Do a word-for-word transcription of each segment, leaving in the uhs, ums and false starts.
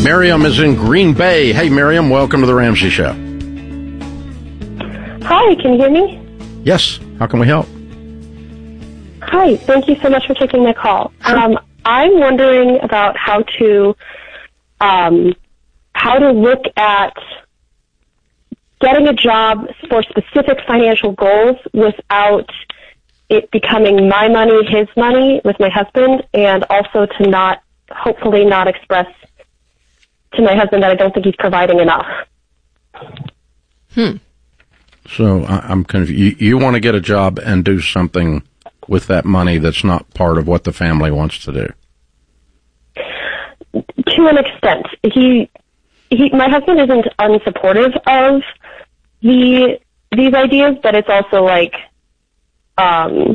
Miriam is in Green Bay. Hey, Miriam, welcome to the Ramsey Show. Hi, can you hear me? Yes. How can we help? Hi, thank you so much for taking my call. Sure. Um, I'm wondering about how to um, how to look at getting a job for specific financial goals without it becoming my money, his money with my husband, and also to not, hopefully not express to my husband that I don't think he's providing enough. Hmm. So I, I'm confused. You, you want to get a job and do something with that money that's not part of what the family wants to do? To an extent. He, he, my husband isn't unsupportive of the these ideas, but it's also like, um,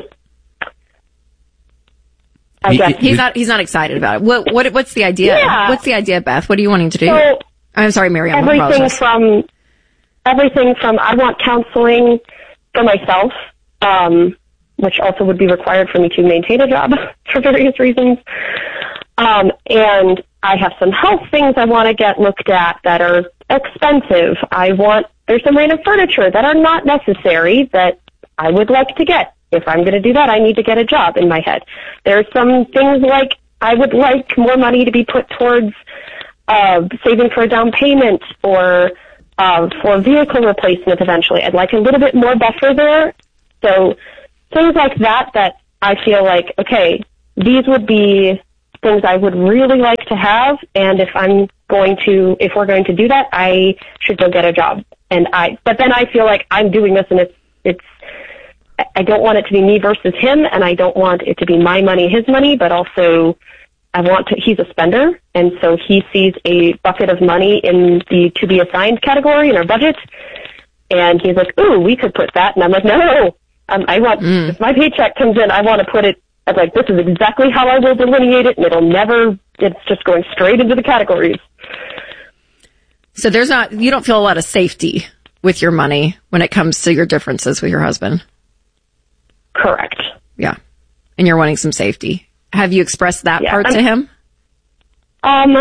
I he, guess he's not he's not excited about it. What what what's the idea? Yeah. What's the idea, Beth? What are you wanting to do? So, I'm sorry, Miriam. Everything from everything from I want counseling for myself, um, which also would be required for me to maintain a job for various reasons. Um, and I have some health things I want to get looked at that are expensive. I want, there's some random furniture that are not necessary that I would like to get. If I'm going to do that, I need to get a job in my head. There's some things like I would like more money to be put towards uh, saving for a down payment or uh, for vehicle replacement eventually. I'd like a little bit more buffer there. So things like that that I feel like, okay, these would be things I would really like to have, and if I'm going to, if we're going to do that, I should go get a job. And I, but then I feel like I'm doing this, and it's, it's, I don't want it to be me versus him, and I don't want it to be my money, his money, but also I want to, he's a spender, and so he sees a bucket of money in the to be assigned category in our budget, and he's like, ooh, we could put that, and I'm like, no, um, I want, mm. if my paycheck comes in, I want to put it, I'm like, this is exactly how I will delineate it, and it'll never, it's just going straight into the categories. So there's not, you don't feel a lot of safety with your money when it comes to your differences with your husband? Correct. Yeah. And you're wanting some safety. Have you expressed that yeah, part I'm, to him? Um,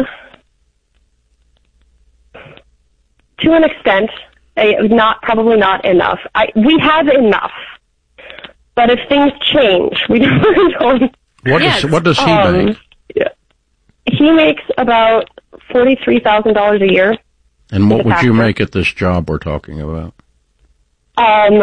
to an extent, not, probably not enough. I, we have enough. But if things change, we don't. What does what does he um, make? Yeah. He makes about forty-three thousand dollars a year. And what would you make at this job we're talking about? Um,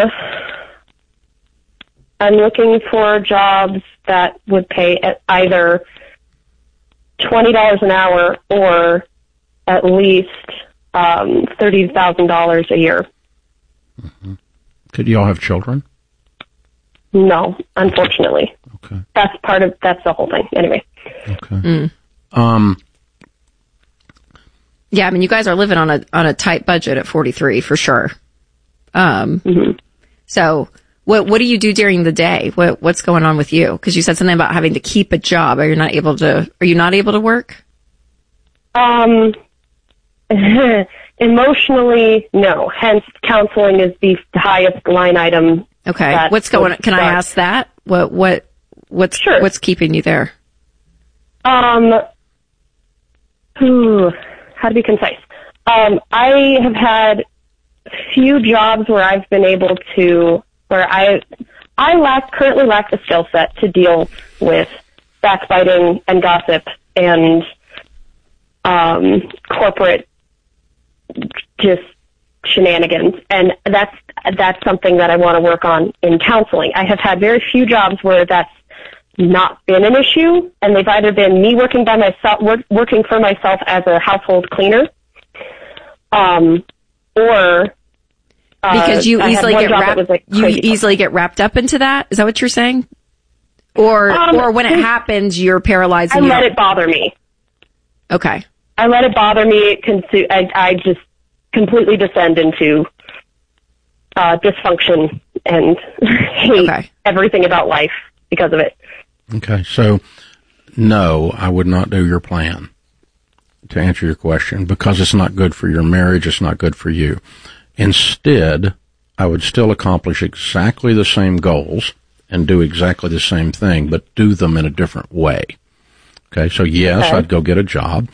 I'm looking for jobs that would pay at either twenty dollars an hour or at least um, thirty thousand dollars a year. Mm-hmm. Could you all have children? No, unfortunately. Okay. That's part of, that's the whole thing. Anyway. Okay. Mm. Um. Yeah, I mean, you guys are living on a on a tight budget at forty-three for sure. Um. Mm-hmm. So, what what do you do during the day? What what's going on with you? Because you said something about having to keep a job. Are you not able to? Are you not able to work? Um. Emotionally, no. Hence, counseling is the highest line item. Okay. What's going on? Can I ask that? What, what, what's, sure. what's keeping you there? Um, ooh, how to be concise. Um, I have had few jobs where I've been able to, where I, I lack, currently lack the skill set to deal with backbiting and gossip and, um, corporate just shenanigans, and that's that's something that I want to work on in counseling. I have had very few jobs where that's not been an issue, and they've either been me working by myself, work, working for myself as a household cleaner, um, or uh, because you I easily get wrapped, like you easily get wrapped up into that. Is that what you're saying? Or um, or when it happens, you're paralyzed. I and you let don't... it bother me. Okay. I let it bother me. Consu- I, I just completely descend into uh, dysfunction and hate okay. everything about life because of it. Okay, so no, I would not do your plan, to answer your question, because it's not good for your marriage, it's not good for you. Instead, I would still accomplish exactly the same goals and do exactly the same thing, but do them in a different way. Okay, so yes, okay. I'd go get a job.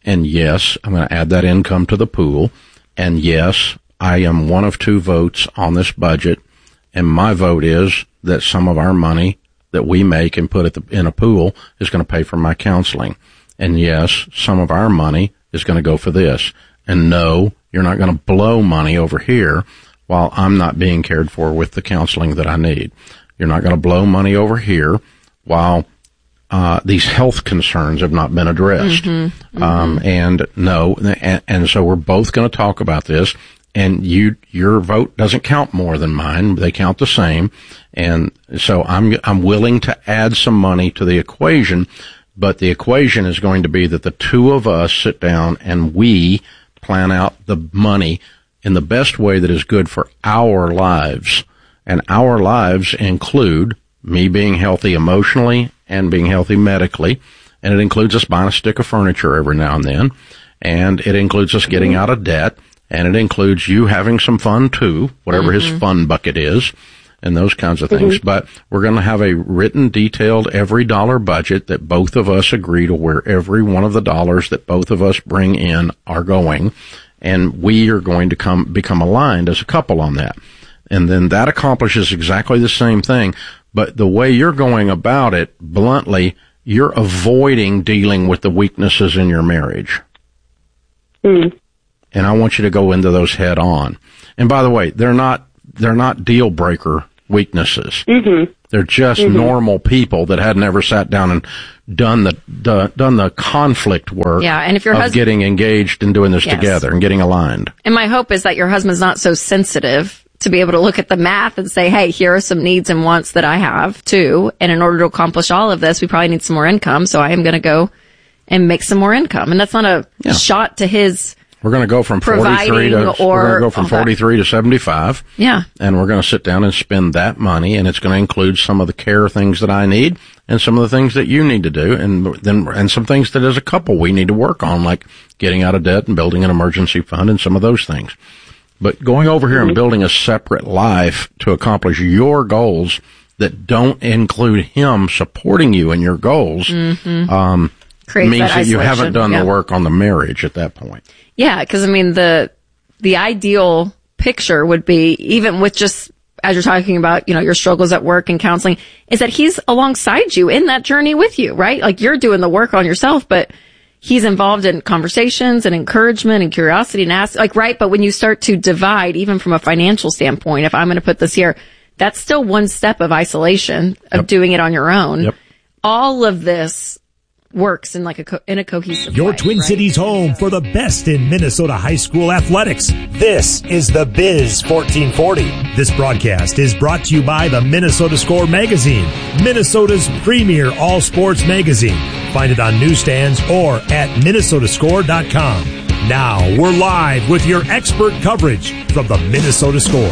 And yes, I'm going to add that income to the pool. And yes, I am one of two votes on this budget. And my vote is that some of our money that we make and put at the, in a pool is going to pay for my counseling. And yes, some of our money is going to go for this. And no, you're not going to blow money over here while I'm not being cared for with the counseling that I need. You're not going to blow money over here while uh these health concerns have not been addressed. Mm-hmm, mm-hmm. Um, and no, and, and so we're both going to talk about this. And you, your vote doesn't count more than mine. They count the same. And so I'm, I'm willing to add some money to the equation, but the equation is going to be that the two of us sit down and we plan out the money in the best way that is good for our lives. And our lives include me being healthy emotionally and being healthy medically. And it includes us buying a stick of furniture every now and then. And it includes us getting out of debt. And it includes you having some fun too, whatever mm-hmm. his fun bucket is, and those kinds of things. Mm-hmm. But we're going to have a written, detailed, every dollar budget that both of us agree to where every one of the dollars that both of us bring in are going. And we are going to come, become aligned as a couple on that. And then that accomplishes exactly the same thing. But the way you're going about it, bluntly, you're avoiding dealing with the weaknesses in your marriage. Mm. And I want you to go into those head on. And by the way, they're not, they're not deal breaker weaknesses. Mm-hmm. They're just mm-hmm. normal people that had never sat down and done the, the done the conflict work yeah, and if your of hus- getting engaged and doing this yes. together and getting aligned. And my hope is that your husband's not so sensitive to be able to look at the math and say, hey, here are some needs and wants that I have too. And in order to accomplish all of this, we probably need some more income. So I am going to go and make some more income. And that's not a yeah. shot to his We're going to go from forty-three to or we're going to go from forty-three to seventy-five. Yeah. And we're going to sit down and spend that money, and it's going to include some of the care things that I need and some of the things that you need to do, and then and some things that as a couple we need to work on, like getting out of debt and building an emergency fund and some of those things. But going over here mm-hmm. and building a separate life to accomplish your goals that don't include him supporting you in your goals mm-hmm. um Creates means that, that you haven't done yeah. the work on the marriage at that point. Yeah, because I mean the the ideal picture would be, even with just as you're talking about, you know, your struggles at work and counseling, is that he's alongside you in that journey with you, right? Like you're doing the work on yourself, but he's involved in conversations and encouragement and curiosity and ask, like, right? But when you start to divide, even from a financial standpoint, if I'm going to put this here, that's still one step of isolation of yep. doing it on your own. Yep. All of this works in like a co- in a cohesive Your way, Twin right? Cities home for the best in Minnesota high school athletics. This is the Biz fourteen forty. This broadcast is brought to you by the Minnesota Score magazine, Minnesota's premier all sports magazine. Find it on newsstands or at minnesota score dot com. Now we're live with your expert coverage from the Minnesota Score.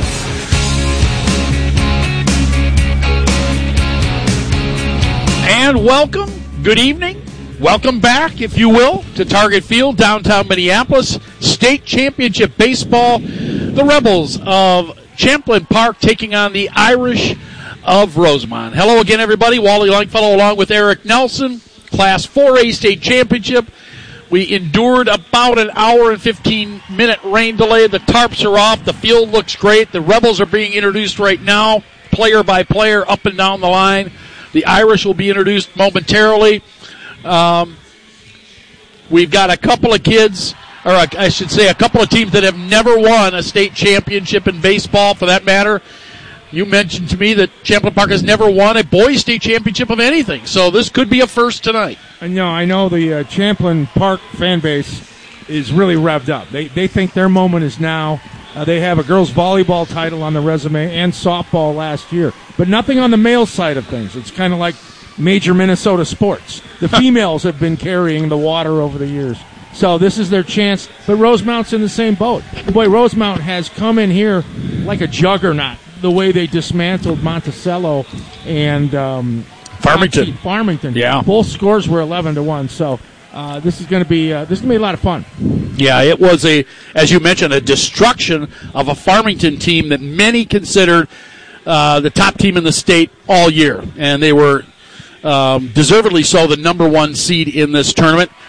And welcome, good evening. Welcome back, if you will, to Target Field, downtown Minneapolis. State Championship Baseball. The Rebels of Champlin Park taking on the Irish of Rosemont. Hello again, everybody. Wally Longfellow along with Eric Nelson. Class four A State Championship. We endured about an hour and fifteen minute rain delay. The tarps are off. The field looks great. The Rebels are being introduced right now, player by player, up and down the line. The Irish will be introduced momentarily. Um, we've got a couple of kids, or a, I should say a couple of teams that have never won a state championship in baseball, for that matter. You mentioned to me that Champlin Park has never won a boys state championship of anything, so this could be a first tonight. I know, I know the uh, Champlin Park fan base is really revved up. They they think their moment is now. Uh, they have a girls volleyball title on the resume and softball last year, but nothing on the male side of things. It's kind of like major Minnesota sports. The females have been carrying the water over the years. So this is their chance. But Rosemount's in the same boat. Boy, Rosemount has come in here like a juggernaut, the way they dismantled Monticello and um, Farmington. Farmington. Yeah. Both scores were eleven to one. So uh, this is going to be uh, this is going to be a lot of fun. Yeah, it was a, as you mentioned, a destruction of a Farmington team that many considered uh, the top team in the state all year, and they were um, deservedly so the number one seed in this tournament.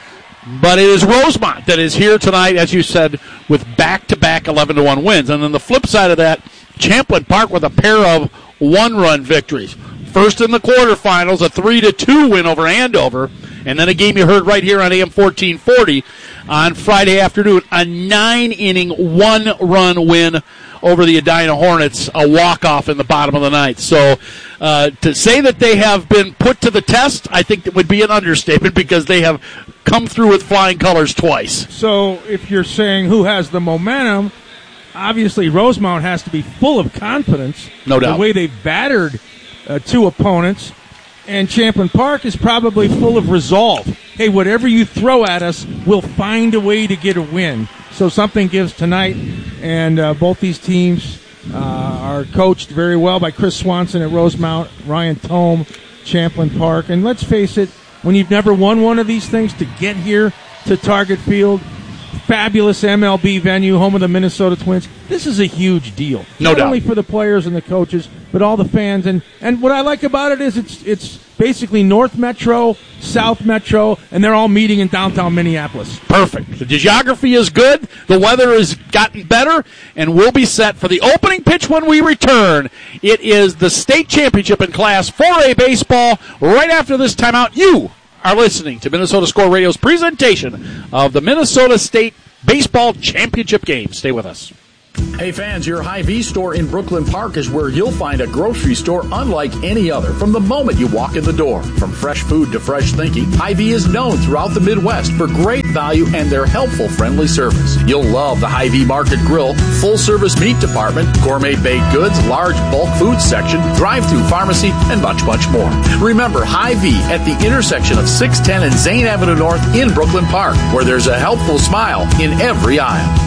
But it is Rosemont that is here tonight, as you said, with back-to-back eleven to one wins. And then the flip side of that, Champlin Park with a pair of one-run victories. First in the quarterfinals, a three to two win over Andover. And then a game you heard right here on A M fourteen forty on Friday afternoon, a nine-inning, one-run win over the Edina Hornets, a walk-off in the bottom of the ninth. So uh, to say that they have been put to the test, I think that would be an understatement because they have come through with flying colors twice. So if you're saying who has the momentum, obviously Rosemount has to be full of confidence. No doubt. The way they've battered uh, two opponents. And Champlin Park is probably full of resolve. Hey, whatever you throw at us, we'll find a way to get a win. So something gives tonight, and uh, both these teams uh, are coached very well by Chris Swanson at Rosemount, Ryan Tome, Champlin Park. And let's face it, when you've never won one of these things, to get here to Target Field, fabulous M L B venue, home of the Minnesota Twins, this is a huge deal. No Not doubt. only for the players and the coaches, but all the fans. And, and what I like about it is it's it's basically North Metro, South Metro, and they're all meeting in downtown Minneapolis. Perfect. The geography is good. The weather has gotten better, and we'll be set for the opening pitch when we return. It is the state championship in Class four A baseball. Right after this timeout, you are listening to Minnesota Score Radio's presentation of the Minnesota State Baseball Championship game. Stay with us. Hey fans, your Hy-Vee store in Brooklyn Park is where you'll find a grocery store unlike any other from the moment you walk in the door. From fresh food to fresh thinking, Hy-Vee is known throughout the Midwest for great value and their helpful, friendly service. You'll love the Hy-Vee Market Grill, full-service meat department, gourmet baked goods, large bulk food section, drive-through pharmacy, and much, much more. Remember Hy-Vee at the intersection of six ten and Zane Avenue North in Brooklyn Park, where there's a helpful smile in every aisle.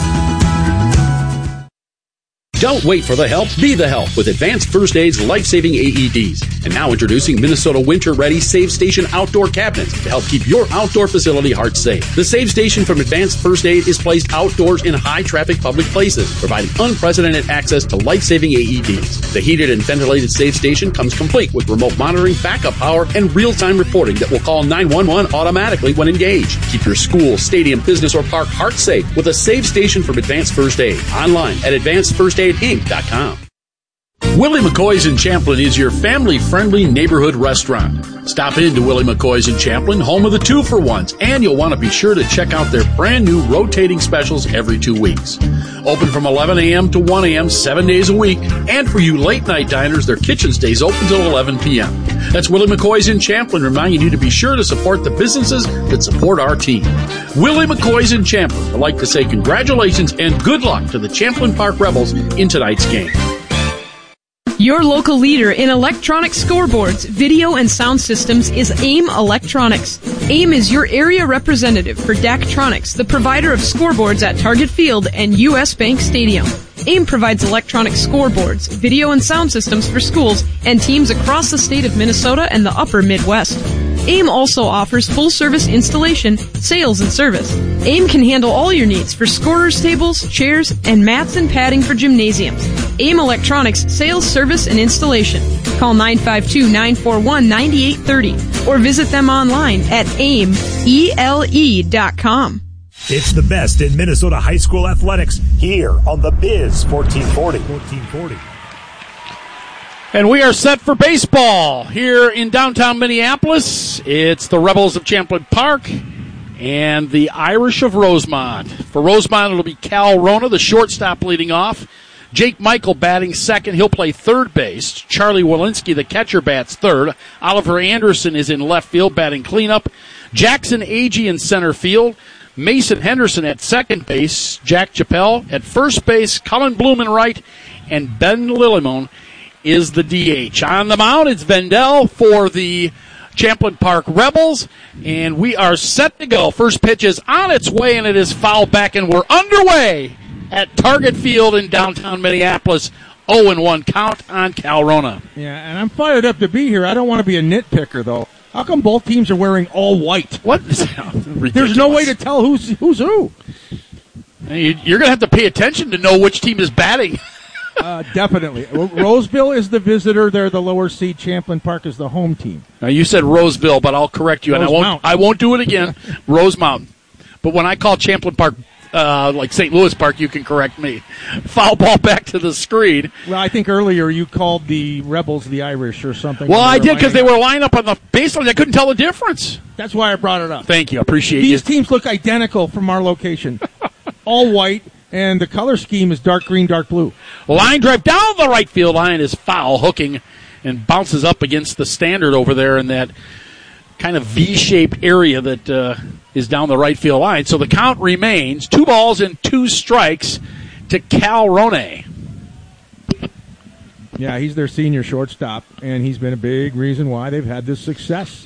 Don't wait for the help, be the help with Advanced First Aid's life-saving A E Ds. And now introducing Minnesota Winter-Ready Save Station Outdoor Cabinets to help keep your outdoor facility heart safe. The Save Station from Advanced First Aid is placed outdoors in high-traffic public places, providing unprecedented access to life-saving A E Ds. The heated and ventilated Save Station comes complete with remote monitoring, backup power, and real-time reporting that will call nine one one automatically when engaged. Keep your school, stadium, business, or park heart safe with a Save Station from Advanced First Aid. Online at advanced first aid inc dot com. Willie McCoy's in Champlin is your family-friendly neighborhood restaurant. Stop in to Willie McCoy's in Champlin, home of the two-for-ones, and you'll want to be sure to check out their brand-new rotating specials every two weeks. Open from eleven a.m. to one a.m. seven days a week, and for you late-night diners, their kitchen stays open till eleven p.m. That's Willie McCoy's in Champlin, reminding you to be sure to support the businesses that support our team. Willie McCoy's in Champlin would like to say congratulations and good luck to the Champlin Park Rebels in tonight's game. Your local leader in electronic scoreboards, video, and sound systems is AIM Electronics. AIM is your area representative for Daktronics, the provider of scoreboards at Target Field and U S Bank Stadium. AIM provides electronic scoreboards, video, and sound systems for schools and teams across the state of Minnesota and the upper Midwest. AIM also offers full-service installation, sales, and service. AIM can handle all your needs for scorers tables, chairs, and mats and padding for gymnasiums. AIM Electronics Sales, Service, and Installation. Call nine five two, nine four one, nine eight three zero or visit them online at aim ele dot com. It's the best in Minnesota high school athletics here on the Biz fourteen forty. fourteen forty. And we are set for baseball here in downtown Minneapolis. It's the Rebels of Champlin Park and the Irish of Rosemont. For Rosemont, it'll be Cal Rona, the shortstop, leading off. Jake Michael batting second. He'll play third base. Charlie Walensky, the catcher, bats third. Oliver Anderson is in left field, batting cleanup. Jackson Agee in center field. Mason Henderson at second base. Jack Chappelle at first base. Cullen Bloom in right. And Ben Lillimon is the D H. On the mound, it's Vendel for the Champlin Park Rebels, and we are set to go. First pitch is on its way, and it is fouled back, and we're underway at Target Field in downtown Minneapolis. oh and one count on Cal Rona. Yeah, and I'm fired up to be here. I don't want to be a nitpicker, though. How come both teams are wearing all white? What? Ridiculous. There's no way to tell who's who's who. You're going to have to pay attention to know which team is batting. Uh, definitely. Roseville is the visitor. They're the lower seed. Champlin Park is the home team. Now, you said Roseville, but I'll correct you, and I won't. Rosemount. I won't do it again. Rosemount. But when I call Champlin Park, uh, like Saint Louis Park, you can correct me. Foul ball back to the screen. Well, I think earlier you called the Rebels the Irish or something. Well, I did because they were lined up on the baseline. I couldn't tell the difference. That's why I brought it up. Thank you. I appreciate These you. teams look identical from our location. All white, and the color scheme is dark green, dark blue. Line drive down the right field line is foul, hooking, and bounces up against the standard over there in that kind of V-shaped area that uh, is down the right field line. So the count remains two balls and two strikes to Cal Ronay. Yeah, he's their senior shortstop, and he's been a big reason why they've had this success.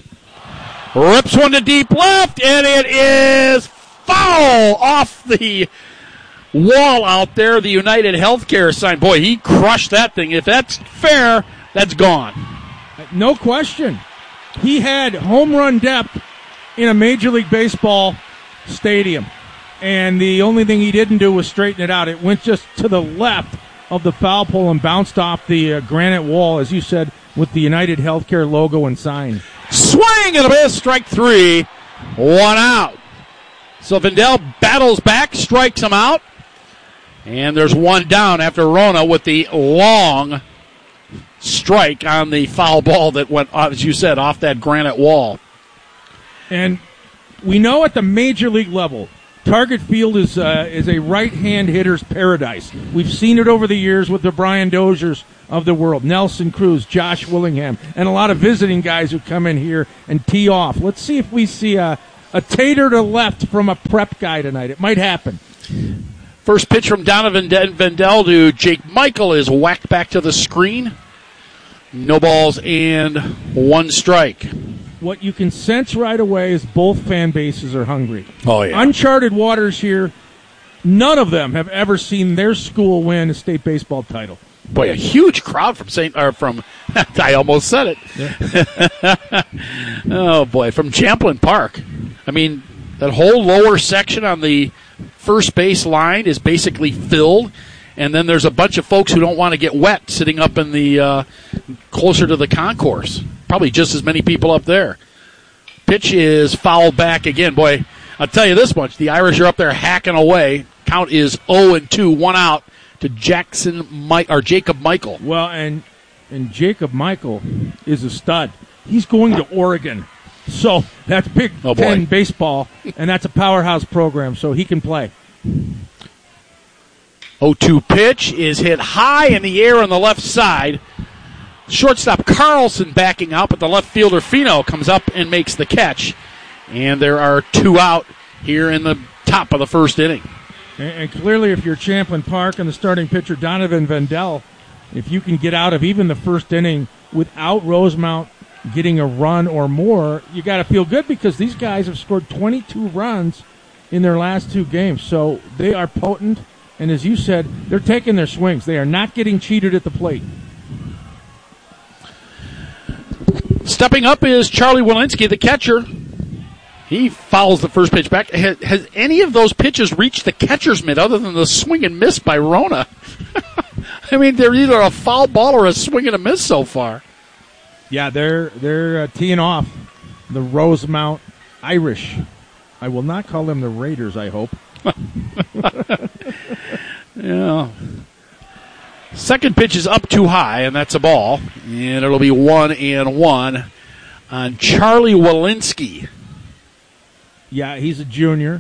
Rips one to deep left, and it is foul off the wall out there. The United Healthcare sign. Boy, he crushed that thing. If that's fair, that's gone. No question. He had home run depth in a Major League Baseball stadium, and the only thing he didn't do was straighten it out. It went just to the left of the foul pole and bounced off the uh, granite wall, as you said, with the United Healthcare logo and sign. Swing and a miss, strike three, one out. So Vendel battles back, strikes him out, and there's one down after Rona with the long strike on the foul ball that went, as you said, off that granite wall. And we know at the Major League level, Target Field is uh, is a right-hand hitter's paradise. We've seen it over the years with the Brian Doziers of the world, Nelson Cruz, Josh Willingham, and a lot of visiting guys who come in here and tee off. Let's see if we see a, a tater to left from a prep guy tonight. It might happen. First pitch from Donovan Vendel to Jake Michael is whacked back to the screen. No balls and one strike. What you can sense right away is both fan bases are hungry. Oh, yeah. Uncharted waters here. None of them have ever seen their school win a state baseball title. Boy, a huge crowd from Saint or from I almost said it. Yeah. Oh boy, from Champlin Park. I mean, that whole lower section on the first base line is basically filled, and then there's a bunch of folks who don't want to get wet sitting up in the uh, closer to the concourse. Probably just as many people up there. Pitch is fouled back again. Boy, I'll tell you this much: the Irish are up there hacking away. Count is oh and two, one out to Jackson Mike or Jacob Michael. Well, and and Jacob Michael is a stud. He's going to Oregon, so that's Big oh Ten baseball, and that's a powerhouse program, so he can play. oh two pitch is hit high in the air on the left side. Shortstop Carlson backing out, but the left fielder Fino comes up and makes the catch. And there are two out here in the top of the first inning. And, and clearly, if you're Champlin Park and the starting pitcher Donovan Vendel, if you can get out of even the first inning without Rosemount getting a run or more, you got to feel good because these guys have scored twenty-two runs in their last two games. So they are potent, and as you said, they're taking their swings. They are not getting cheated at the plate. Stepping up is Charlie Walensky, the catcher. He fouls the first pitch back. Has, has any of those pitches reached the catcher's mitt other than the swing and miss by Rona? I mean, they're either a foul ball or a swing and a miss so far. Yeah, they're they're uh, teeing off the Rosemount Irish. I will not call them the Raiders, I hope. Yeah. Second pitch is up too high, and that's a ball. And it'll be one and one on Charlie Walensky. Yeah, he's a junior.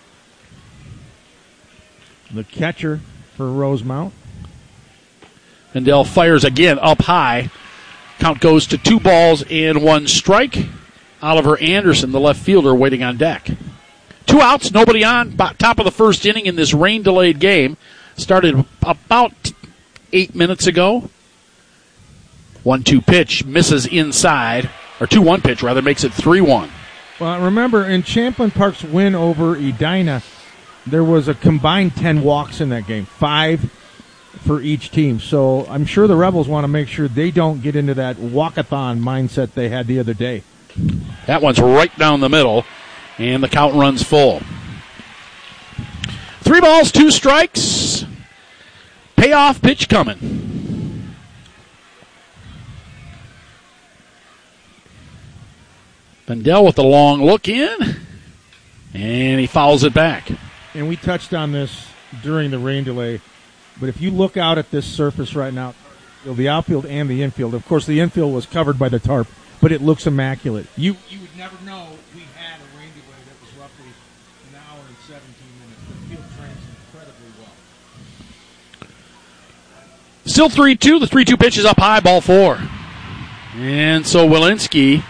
The catcher for Rosemount. Vendel fires again up high. Count goes to two balls and one strike. Oliver Anderson, the left fielder, waiting on deck. Two outs, nobody on. Top of the first inning in this rain-delayed game. Started about eight minutes ago. one two pitch misses inside. Or two one pitch, rather, makes it three one. Well, remember, in Champlin Park's win over Edina, there was a combined ten walks in that game. Five for each team. So I'm sure the Rebels want to make sure they don't get into that walkathon mindset they had the other day. That one's right down the middle, and the count runs full. Three balls, two strikes. Payoff pitch coming. Vendel with the long look in. And he fouls it back. And we touched on this during the rain delay, but if you look out at this surface right now, the outfield and the infield, of course the infield was covered by the tarp, but it looks immaculate. You you would never know we had a rain delay that was roughly an hour and seventeen minutes. The field trains incredibly well. Still three two. The three two pitch is up high, ball four. And so Walensky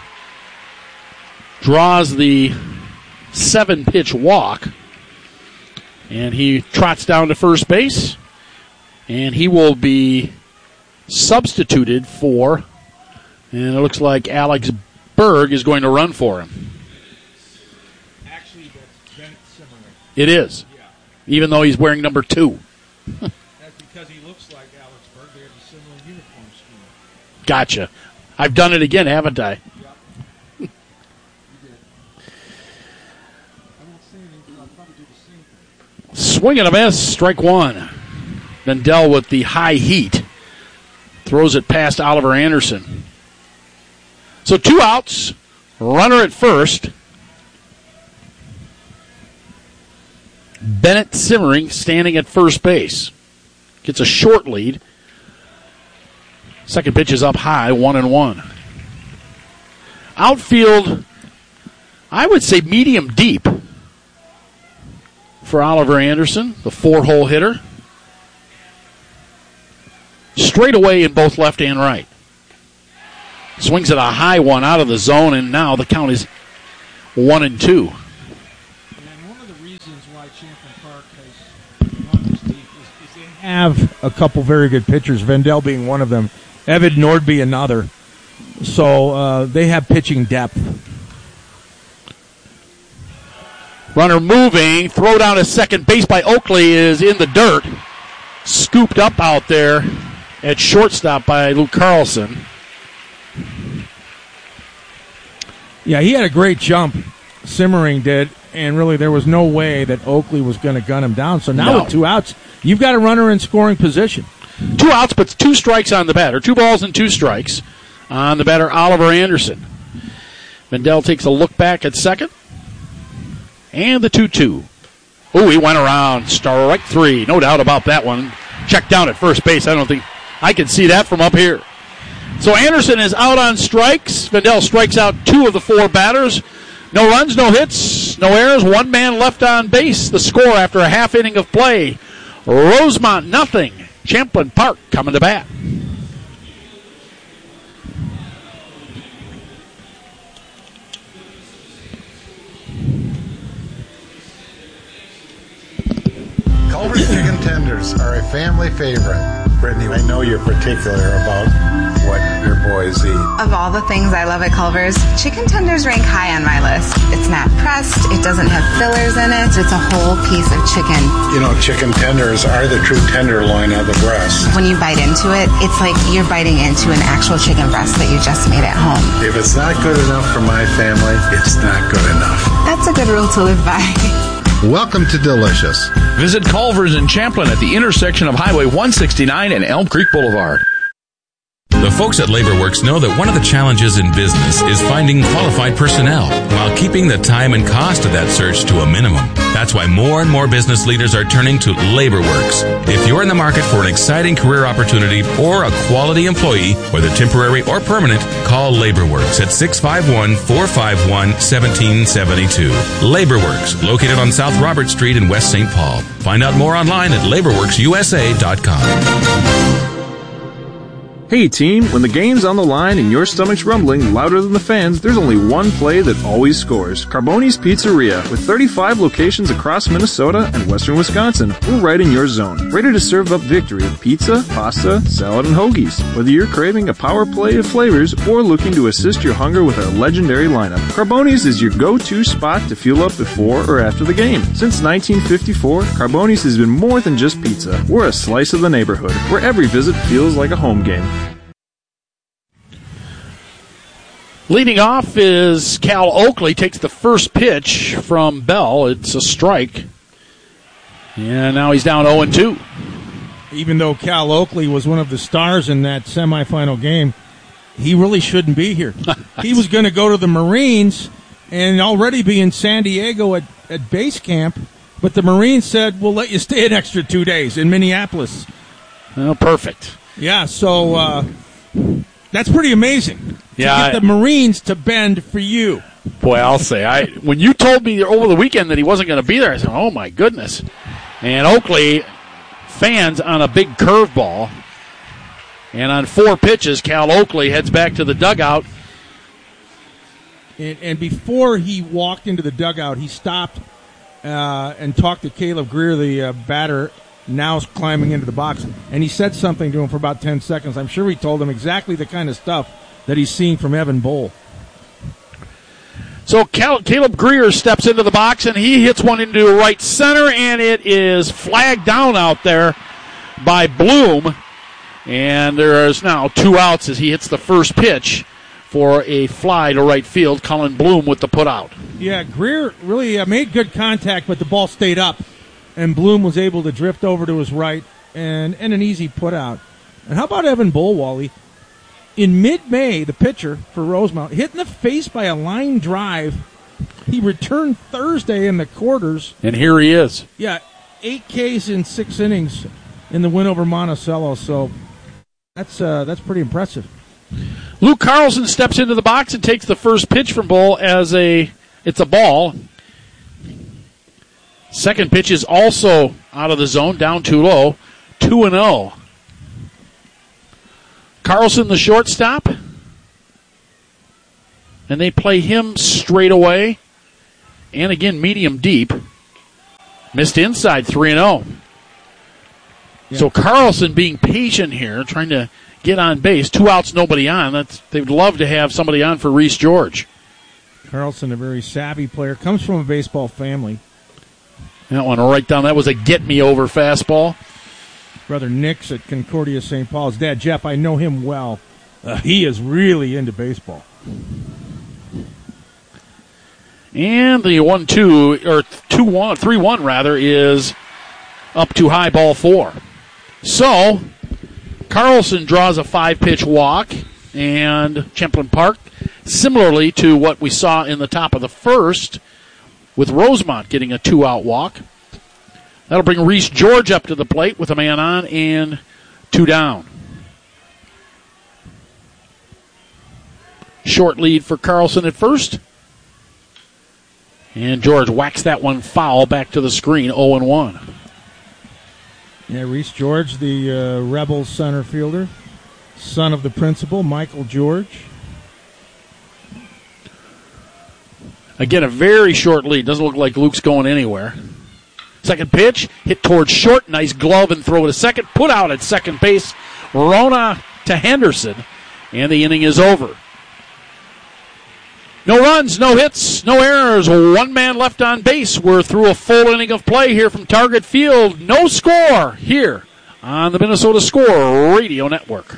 draws the seven-pitch walk, and he trots down to first base, and he will be substituted for, and it looks like Alex Berg is going to run for him. Actually, that's Bennett Simmering. It is, Yeah. even though he's wearing number two. That's because he looks like Alex Berg. They have a similar uniform scheme. Gotcha. I've done it again, haven't I? Yep. You did. I won't say anything because I'll probably do the same thing. Swing and a miss, strike one. Vendel with the high heat throws it past Oliver Anderson. So two outs, runner at first. Bennett Simmering standing at first base. Gets a short lead. Second pitch is up high, one and one. Outfield, I would say medium deep for Oliver Anderson, the four-hole hitter. Straight away in both left and right. Swings at a high one out of the zone, and now the count is one and two. And one of the reasons why Champlin Park has run this deep is, is they have a couple very good pitchers, Vendel being one of them, Evan Nordby another. So uh, they have pitching depth. Runner moving, throw down to second base by Oakley is in the dirt. Scooped up out there at shortstop by Luke Carlson. Yeah, he had a great jump, Simmering did, and really there was no way that Oakley was going to gun him down. So now No. with two outs, you've got a runner in scoring position. Two outs, but two strikes on the batter. Two balls and two strikes on the batter, Oliver Anderson. Vendel takes a look back at second. And the two two. Oh, he went around. Strike three. No doubt about that one. Checked down at first base. I don't think I can see that from up here. So Anderson is out on strikes. Vendel strikes out two of the four batters. No runs, no hits, no errors. One man left on base. The score after a half inning of play. Rosemont nothing. Champlin Park coming to bat. Culver's chicken tenders are a family favorite. Brittany, I know you're particular about what your boys eat. Of all the things I love at Culver's, chicken tenders rank high on my list. It's not pressed, it doesn't have fillers in it, it's a whole piece of chicken. You know, chicken tenders are the true tenderloin of the breast. When you bite into it, it's like you're biting into an actual chicken breast that you just made at home. If it's not good enough for my family, it's not good enough. That's a good rule to live by. Welcome to Delicious. Visit Culver's in Champlin at the intersection of Highway one sixty-nine and Elm Creek Boulevard. The folks at LaborWorks know that one of the challenges in business is finding qualified personnel while keeping the time and cost of that search to a minimum. That's why more and more business leaders are turning to LaborWorks. If you're in the market for an exciting career opportunity or a quality employee, whether temporary or permanent, call LaborWorks at six five one, four five one, one seven seven two. LaborWorks, located on South Robert Street in West Saint Paul. Find out more online at labor works u s a dot com. Hey team, when the game's on the line and your stomach's rumbling louder than the fans, there's only one play that always scores. Carboni's Pizzeria. With thirty-five locations across Minnesota and western Wisconsin, we're right in your zone. Ready to serve up victory with pizza, pasta, salad, and hoagies. Whether you're craving a power play of flavors or looking to assist your hunger with our legendary lineup, Carboni's is your go-to spot to fuel up before or after the game. Since nineteen fifty-four, Carboni's has been more than just pizza. We're a slice of the neighborhood, where every visit feels like a home game. Leading off is Cal Oakley. Takes the first pitch from Bell. It's a strike. And now he's down oh and two. Even though Cal Oakley was one of the stars in that semifinal game, he really shouldn't be here. He was going to go to the Marines, and already be in San Diego at, at base camp. But the Marines said, we'll let you stay an extra two days in Minneapolis. Oh, perfect. Yeah, so uh, that's pretty amazing. Yeah, to get the Marines to bend for you. Boy, I'll say, I when you told me over the weekend that he wasn't going to be there, I said, oh, my goodness. And Oakley fans on a big curveball. And on four pitches, Cal Oakley heads back to the dugout. And, and before he walked into the dugout, he stopped uh, and talked to Caleb Greer, the uh, batter, now climbing into the box. And he said something to him for about ten seconds. I'm sure he told him exactly the kind of stuff that he's seen from Evan Bowl. So Cal- Caleb Greer steps into the box, and he hits one into right center, and it is flagged down out there by Bloom. And there is now two outs as he hits the first pitch for a fly to right field. Cullen Bloom with the putout. Yeah, Greer really uh, made good contact, but the ball stayed up, and Bloom was able to drift over to his right and, and an easy putout. And how about Evan Bowl, Wally? In mid-May, the pitcher for Rosemount, hit in the face by a line drive. He returned Thursday in the quarters. And here he is. Yeah, eight Ks in six innings in the win over Monticello. So that's uh, that's pretty impressive. Luke Carlson steps into the box and takes the first pitch from Bull as a it's a ball. Second pitch is also out of the zone, down too low, two and zero. Carlson, the shortstop, and they play him straight away, and again medium deep. Missed inside, three and zero. Yeah. So Carlson being patient here, trying to get on base. Two outs, nobody on. That's they'd love to have somebody on for Reese George. Carlson, a very savvy player, comes from a baseball family. That one right down. That was a get-me-over fastball. Brother Nick's at Concordia Saint Paul's. Dad, Jeff, I know him well. Uh, he is really into baseball. And the one two, or two one, three one rather, is up to high ball four. So, Carlson draws a five-pitch walk, and Champlin Park, similarly to what we saw in the top of the first, with Rosemont getting a two-out walk. That'll bring Reese George up to the plate with a man on and two down. Short lead for Carlson at first. And George whacks that one foul back to the screen, oh and one. Yeah, Reese George, the uh, Rebels center fielder, son of the principal, Michael George. Again, a very short lead. Doesn't look like Luke's going anywhere. Second pitch, hit towards short. Nice glove and throw to second. Put out at second base. Rona to Henderson. And the inning is over. No runs, no hits, no errors. One man left on base. We're through a full inning of play here from Target Field. No score here on the Minnesota Score Radio Network.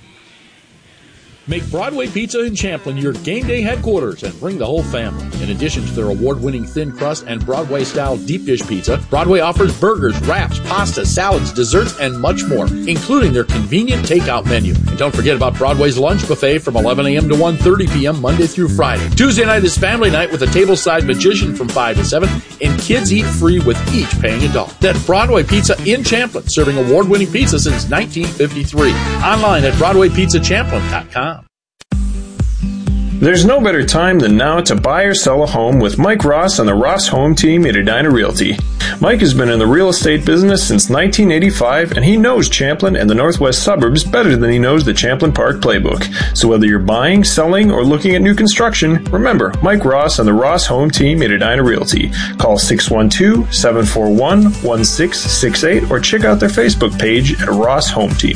Make Broadway Pizza in Champlin your game day headquarters and bring the whole family. In addition to their award-winning thin crust and Broadway-style deep dish pizza, Broadway offers burgers, wraps, pasta, salads, desserts, and much more, including their convenient takeout menu. And don't forget about Broadway's lunch buffet from eleven a.m. to one thirty p.m. Monday through Friday. Tuesday night is family night with a tableside magician from five to seven, and kids eat free with each paying adult. That's Broadway Pizza in Champlin, serving award-winning pizza since nineteen fifty-three. Online at broadway pizza champlin dot com. There's no better time than now to buy or sell a home with Mike Ross and the Ross Home Team at Edina Realty. Mike has been in the real estate business since nineteen eighty-five, and he knows Champlin and the northwest suburbs better than he knows the Champlin Park playbook. So whether you're buying, selling, or looking at new construction, remember Mike Ross and the Ross Home Team at Edina Realty. Call six one two, seven four one, one six six eight or check out their Facebook page at Ross Home Team.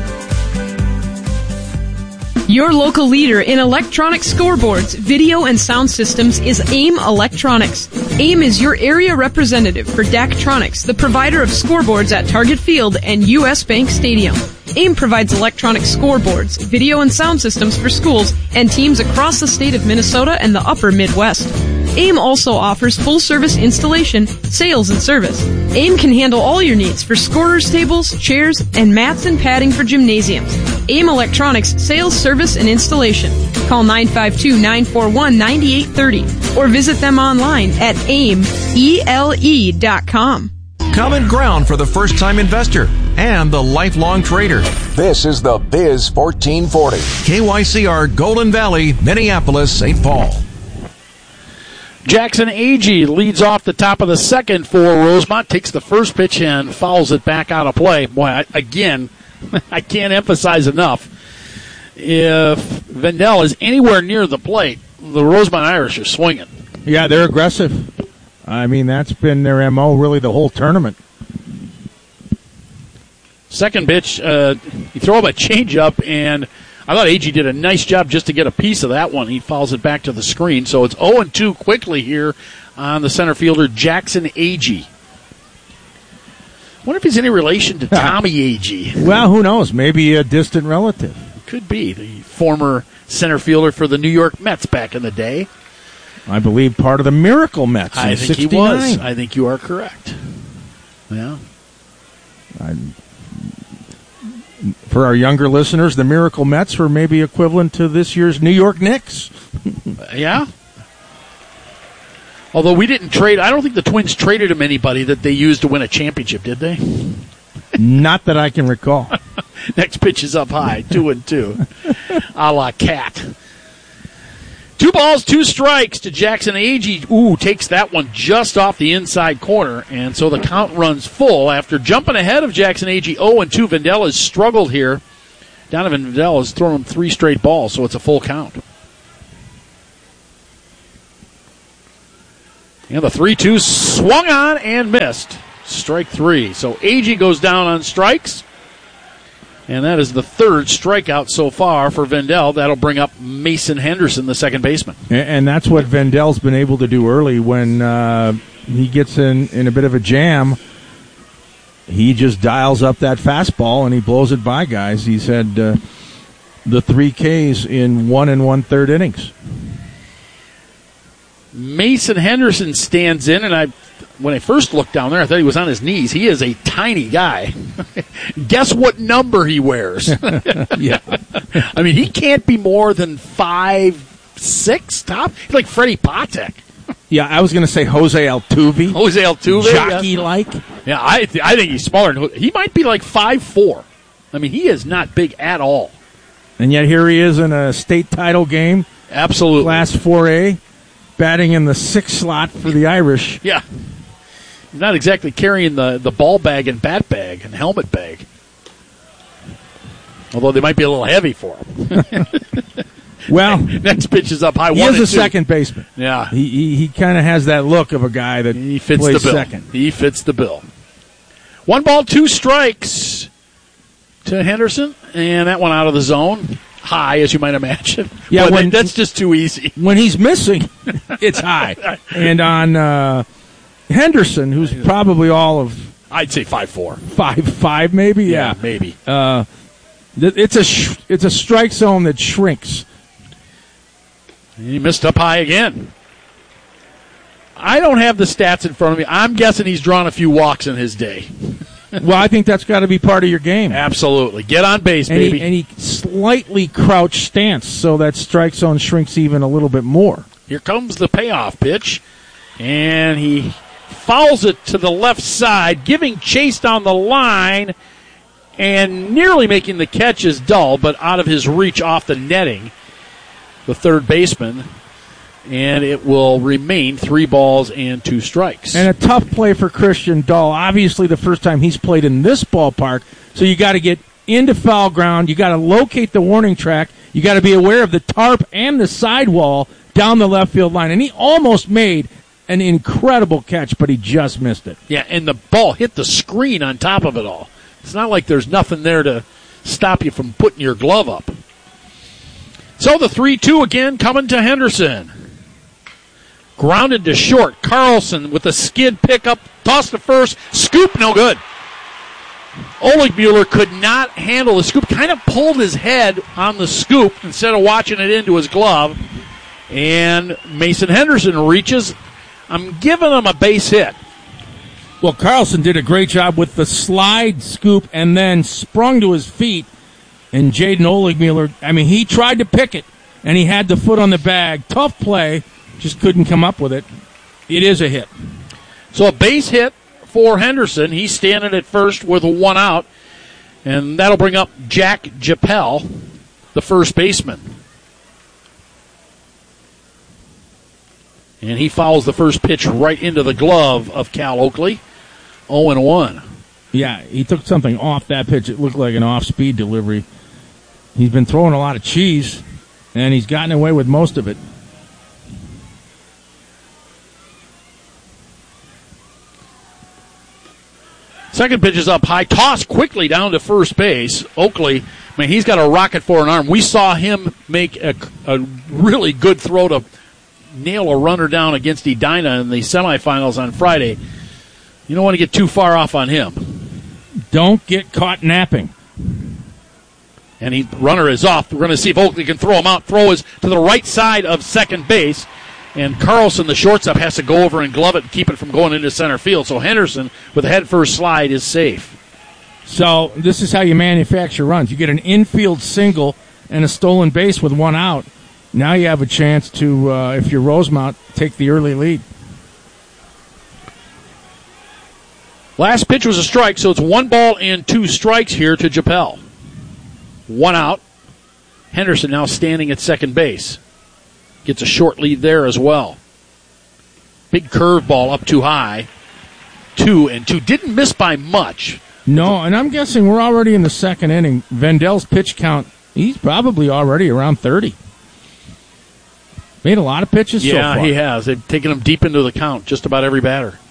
Your local leader in electronic scoreboards, video, and sound systems is AIM Electronics. AIM is your area representative for Daktronics, the provider of scoreboards at Target Field and U S Bank Stadium. AIM provides electronic scoreboards, video, and sound systems for schools and teams across the state of Minnesota and the upper Midwest. AIM also offers full-service installation, sales, and service. AIM can handle all your needs for scorers tables, chairs, and mats and padding for gymnasiums. AIM Electronics sales, service, and installation. Call nine five two, nine four one, nine eight three zero or visit them online at aim e l e dot com. Common ground for the first-time investor and the lifelong trader. This is the Biz fourteen forty. K Y C R, Golden Valley, Minneapolis, Saint Paul. Jackson Agee leads off the top of the second for Rosemont, takes the first pitch and fouls it back out of play. Boy, I, again, I can't emphasize enough. If Vendel is anywhere near the plate, the Rosemont Irish are swinging. Yeah, they're aggressive. I mean, that's been their M O really the whole tournament. Second pitch, uh, you throw up a changeup, and I thought Agee did a nice job just to get a piece of that one. He fouls it back to the screen. So it's oh and two quickly here on the center fielder, Jackson Agee. I wonder if he's any relation to Tommy Agee. Well, who knows? Maybe a distant relative. Could be. The former center fielder for the New York Mets back in the day. I believe part of the Miracle Mets. I in think sixty-nine. he was. I think you are correct. Yeah. I'm, for our younger listeners, the Miracle Mets were maybe equivalent to this year's New York Knicks. Yeah. Although we didn't trade, I don't think the Twins traded him anybody that they used to win a championship, did they? Not that I can recall. Next pitch is up high, two and two, a la Cat. Two balls, two strikes to Jackson Agee. Ooh, takes that one just off the inside corner, and so the count runs full. After jumping ahead of Jackson Agee oh and two, Vendel has struggled here. Donovan Vendel has thrown him three straight balls, so it's a full count. And the three two swung on and missed. Strike three. So Agee goes down on strikes. And that is the third strikeout so far for Vendel. That'll bring up Mason Henderson, the second baseman. And that's what Vendel's been able to do early when uh, he gets in, in a bit of a jam. He just dials up that fastball and he blows it by guys. He's had uh, the three Ks in one and one-third innings. Mason Henderson stands in, and I, when I first looked down there, I thought he was on his knees. He is a tiny guy. Guess what number he wears? Yeah. I mean, he can't be more than five, six top. He's like Freddie Patek. Yeah, I was going to say Jose Altuve. Jose Altuve. Jockey-like. Yeah, yeah I, th- I think he's smaller. Than, he might be like five four. I mean, he is not big at all. And yet here he is in a state title game. Absolutely. Class four A. Batting in the sixth slot for the Irish. Yeah. He's not exactly carrying the, the ball bag and bat bag and helmet bag. Although they might be a little heavy for him. Well, next pitch is up high. He one is a two. second baseman. Yeah. He he, he kind of has that look of a guy that he fits plays the bill. second. He fits the bill. One ball, two strikes to Henderson, and that one out of the zone. High, as you might imagine. Yeah, when, when, that's just too easy. When he's missing, it's high. And on uh, Henderson, who's probably all of... I'd say five four. five five, maybe? Yeah, yeah maybe. Uh, it's, a sh- it's a strike zone that shrinks. He missed up high again. I don't have the stats in front of me. I'm guessing he's drawn a few walks in his day. Well, I think that's got to be part of your game. Absolutely. Get on base, and baby. He, and he slightly crouched stance so that strike zone shrinks even a little bit more. Here comes the payoff pitch, and he fouls it to the left side, giving chase down the line, and nearly making the catch is dull, but out of his reach off the netting, the third baseman. And it will remain three balls and two strikes. And a tough play for Christian Dahl. Obviously, the first time he's played in this ballpark, so you got to get into foul ground. You got to locate the warning track. You got to be aware of the tarp and the sidewall down the left field line. And he almost made an incredible catch, but he just missed it. Yeah, and the ball hit the screen on top of it all. It's not like there's nothing there to stop you from putting your glove up. So the three two again coming to Henderson. Grounded to short. Carlson with a skid pickup. Toss to first. Scoop, no good. Oleg Mueller could not handle the scoop. Kind of pulled his head on the scoop instead of watching it into his glove. And Mason Henderson reaches. I'm giving him a base hit. Well, Carlson did a great job with the slide scoop and then sprung to his feet. And Jaden Oligmuller, I mean, he tried to pick it, and he had the foot on the bag. Tough play, just couldn't come up with it. It is a hit. So a base hit for Henderson. He's standing at first with a one out, and that'll bring up Jack Japel, the first baseman. And he fouls the first pitch right into the glove of Cal Oakley. oh and one. Yeah, he took something off that pitch. It looked like an off-speed delivery. He's been throwing a lot of cheese, and he's gotten away with most of it. Second pitch is up high. Toss quickly down to first base. Oakley, I mean, he's got a rocket for an arm. We saw him make a, a really good throw to nail a runner down against Edina in the semifinals on Friday. You don't want to get too far off on him. Don't get caught napping. And he runner is off. We're going to see if Oakley can throw him out. Throw is to the right side of second base. And Carlson, the shortstop, has to go over and glove it and keep it from going into center field. So Henderson, with a head-first slide, is safe. So this is how you manufacture runs. You get an infield single and a stolen base with one out. Now you have a chance to, uh, if you're Rosemount, take the early lead. Last pitch was a strike, so it's one ball and two strikes here to Japel. One out. Henderson now standing at second base. Gets a short lead there as well. Big curveball up too high. Two and two. Didn't miss by much. No, and I'm guessing we're already in the second inning. Vendel's pitch count, he's probably already around thirty. Made a lot of pitches yeah, so far. he has. They've taken him deep into the count, just about every batter.